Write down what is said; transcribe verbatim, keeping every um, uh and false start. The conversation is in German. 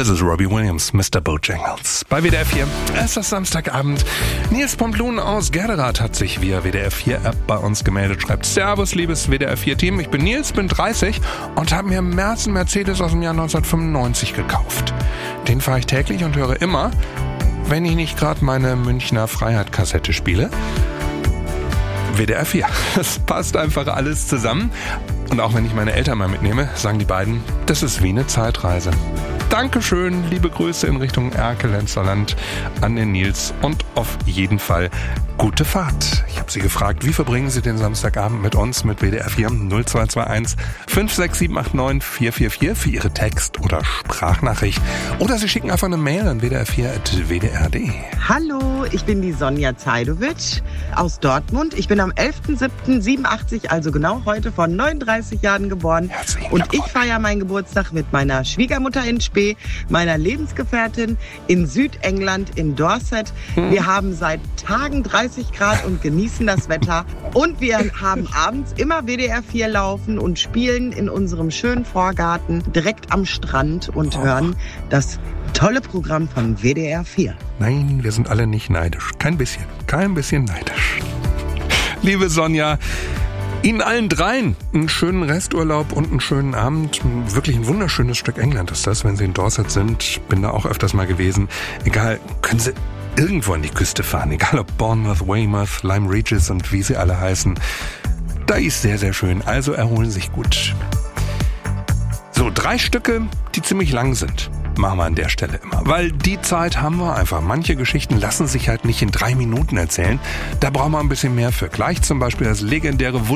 Das ist Robbie Williams, Mister Bojangles. Bei W D R vier, es ist Samstagabend. Nils Pomplun aus Gerderath hat sich via W D R vier App bei uns gemeldet. Schreibt: Servus, liebes W D R vier Team. Ich bin Nils, bin dreißig und habe mir einen Mercedes aus dem Jahr neunzehnhundertfünfundneunzig gekauft. Den fahre ich täglich und höre immer, wenn ich nicht gerade meine Münchner Freiheit-Kassette spiele. W D R vier. Das passt einfach alles zusammen. Und auch wenn ich meine Eltern mal mitnehme, sagen die beiden, das ist wie eine Zeitreise. Dankeschön, liebe Grüße in Richtung Erkelenzer-Land an den Nils und auf jeden Fall gute Fahrt. Ich habe Sie gefragt, wie verbringen Sie den Samstagabend mit uns, mit W D R vier null zwei zwei eins fünf sechs sieben acht neun vier vier vier für Ihre Text- oder Sprachnachricht. Oder Sie schicken einfach eine Mail an w d r vier at w d r punkt d e. Hallo, ich bin die Sonja Zeidovic aus Dortmund. Ich bin am elften siebten siebenundachtzig, also genau heute, vor neununddreißig Jahren geboren. Und ich feiere meinen Geburtstag mit meiner Schwiegermutter in Spee, meiner Lebensgefährtin in Südengland, in Dorset. Hm. Wir haben seit Tagen dreißig Grad und genießen das Wetter. Und wir haben abends immer W D R vier laufen und spielen in unserem schönen Vorgarten direkt am Strand und oh. hören das tolle Programm von W D R vier. Nein, wir sind alle nicht neidisch. Kein bisschen. Kein bisschen neidisch. Liebe Sonja, Ihnen allen dreien einen schönen Resturlaub und einen schönen Abend. Wirklich ein wunderschönes Stück England ist das, wenn Sie in Dorset sind. Bin da auch öfters mal gewesen. Egal, können Sie irgendwo an die Küste fahren. Egal ob Bournemouth, Weymouth, Lyme Regis und wie sie alle heißen. Da ist sehr, sehr schön. Also erholen Sie sich gut. So, drei Stücke, die ziemlich lang sind. Machen wir an der Stelle immer. Weil die Zeit haben wir einfach. Manche Geschichten lassen sich halt nicht in drei Minuten erzählen. Da brauchen wir ein bisschen mehr für. Gleich zum Beispiel das legendäre